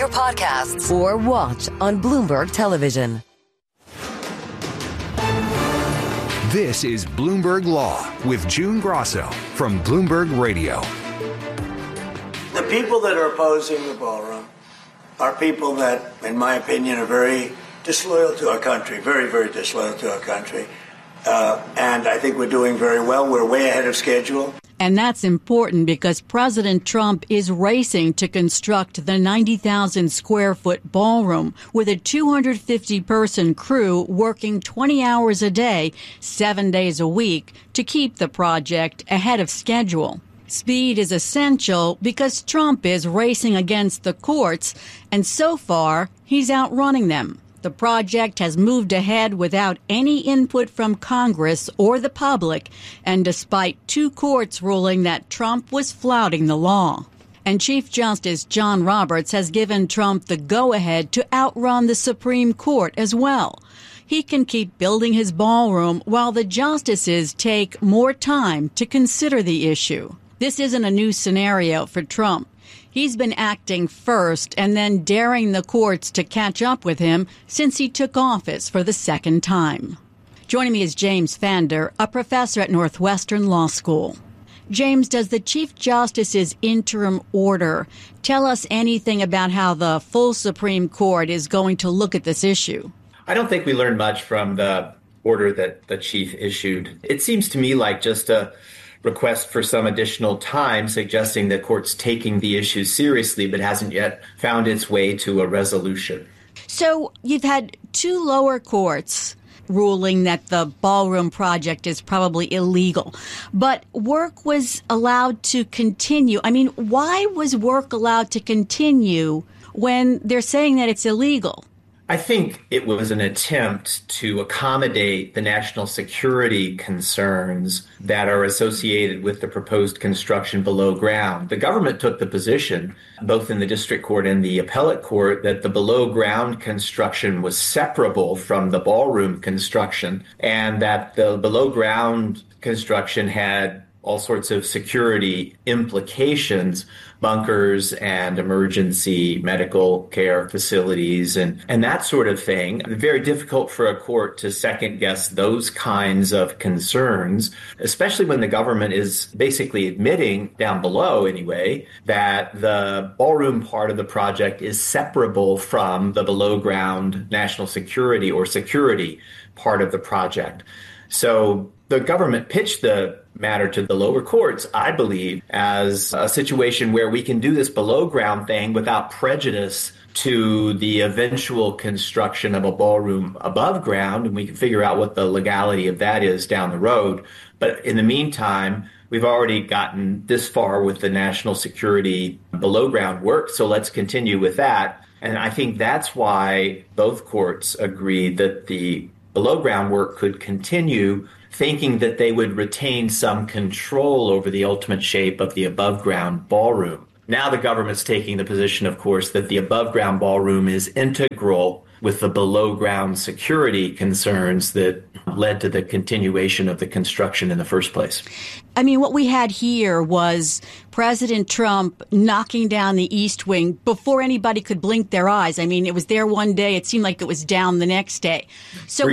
your podcasts or watch on Bloomberg Television. This is Bloomberg Law with June Grasso from Bloomberg Radio. The people that are opposing the ballroom are people that, in my opinion, are very disloyal to our country, very, very disloyal to our country. And I think we're doing very well. We're way ahead of schedule. And that's important because President Trump is racing to construct the 90,000 square foot ballroom with a 250-person crew working 20 hours a day, 7 days a week to keep the project ahead of schedule. Speed is essential because Trump is racing against the courts, and so far, he's outrunning them. The project has moved ahead without any input from Congress or the public, and despite two courts ruling that Trump was flouting the law. And Chief Justice John Roberts has given Trump the go-ahead to outrun the Supreme Court as well. He can keep building his ballroom while the justices take more time to consider the issue. This isn't a new scenario for Trump. He's been acting first and then daring the courts to catch up with him since he took office for the second time. Joining me is James Fander, a professor at Northwestern Law School. James, does the Chief Justice's interim order tell us anything about how the full Supreme Court is going to look at this issue? I don't think we learned much from the order that the chief issued. It seems to me like just a request for some additional time, suggesting that court's taking the issue seriously, but hasn't yet found its way to a resolution. So you've had two lower courts ruling that the ballroom project is probably illegal, but work was allowed to continue. I mean, why was work allowed to continue when they're saying that it's illegal? I think it was an attempt to accommodate the national security concerns that are associated with the proposed construction below ground. The government took the position, both in the district court and the appellate court, that the below ground construction was separable from the ballroom construction, and that the below ground construction had all sorts of security implications, bunkers and emergency medical care facilities and that sort of thing. Very difficult for a court to second guess those kinds of concerns, especially when the government is basically admitting, down below anyway, that the ballroom part of the project is separable from the below ground national security or security part of the project. So the government pitched the matter to the lower courts, I believe, as a situation where we can do this below ground thing without prejudice to the eventual construction of a ballroom above ground, and we can figure out what the legality of that is down the road. But in the meantime, we've already gotten this far with the national security below ground work, so let's continue with that. And I think that's why both courts agreed that the below ground work could continue, thinking that they would retain some control over the ultimate shape of the above ground ballroom. Now the government's taking the position, of course, that the above ground ballroom is integral with the below ground security concerns that led to the continuation of the construction in the first place. I mean, what we had here was President Trump knocking down the East Wing before anybody could blink their eyes. I mean, it was there one day. It seemed like it was down the next day. So